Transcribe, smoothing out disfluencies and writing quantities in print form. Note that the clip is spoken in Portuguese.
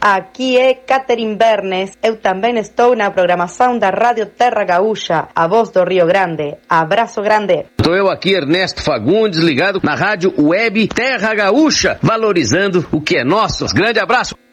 Aqui é Catherine Bernes. Eu também estou na programação da Rádio Terra Gaúcha, a voz do Rio Grande. Abraço grande. Estou eu aqui, Ernesto Fagundes, ligado na Rádio Web Terra Gaúcha, valorizando o que é nosso. Grande abraço.